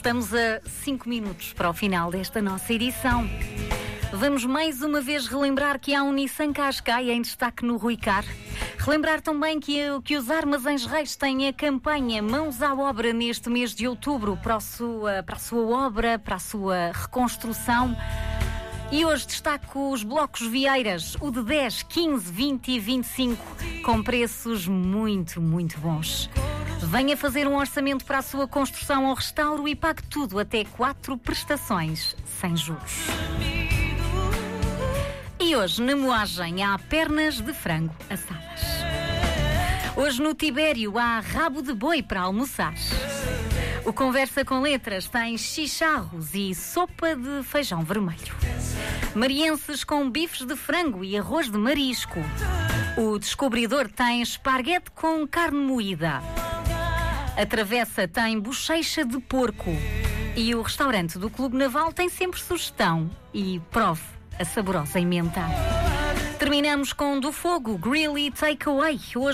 Estamos a 5 minutos para o final desta nossa edição. Vamos mais uma vez relembrar que há um Nissan Qashqai em destaque no Ruicar. Relembrar também que os Armazéns Reis têm a campanha Mãos à Obra neste mês de outubro para a sua obra, para a sua reconstrução. E hoje destaco os blocos Vieiras, o de 10, 15, 20 e 25, com preços muito, muito bons. Venha fazer um orçamento para a sua construção ou restauro e pague tudo até 4 prestações, sem juros. E hoje, na moagem, há pernas de frango assadas. Hoje, no Tibério, há rabo de boi para almoçar. O Conversa com Letras tem chicharros e sopa de feijão vermelho. Marienses com bifes de frango e arroz de marisco. O Descobridor tem esparguete com carne moída. A Travessa tem bochecha de porco. E o restaurante do Clube Naval tem sempre sugestão. E prove a saborosa emenda. Terminamos com Do Fogo, Grill e Takeaway. Hoje